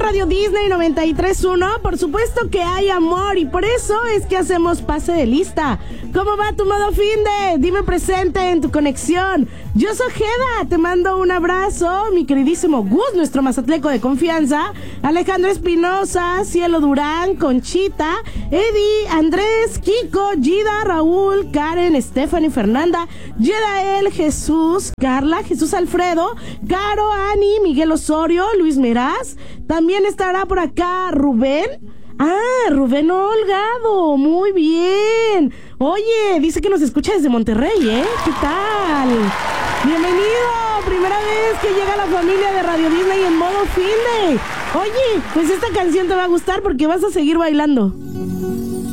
Radio Disney 93.1, por supuesto que hay amor y por eso es que hacemos pase de lista. ¿Cómo va tu modo finde? Dime presente en tu conexión. Yo soy Jeda, te mando un abrazo, mi queridísimo Gus, nuestro mazatleco de confianza, Alejandro Espinosa, Cielo Durán, Conchita, Eddie, Andrés, Kiko, Gida, Raúl, Karen, Stephanie, Fernanda, Yedael, Jesús, Carla, Jesús Alfredo, Caro, Ani, Miguel Osorio, Luis Meraz. También estará por acá Rubén. Rubén Holgado, muy bien. Oye, dice que nos escucha desde Monterrey, ¿eh? ¿Qué tal? Bienvenido, primera vez que llega la familia de Radio Disney en modo finde. Oye, pues esta canción te va a gustar porque vas a seguir bailando.